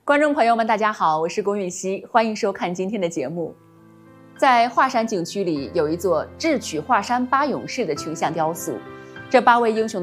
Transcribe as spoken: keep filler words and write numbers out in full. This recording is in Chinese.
观众朋友们，大家好，我是龚允熙，欢迎收看今天的节目。在华山景区里有一座智取华山八勇士的群像雕塑，这八位英雄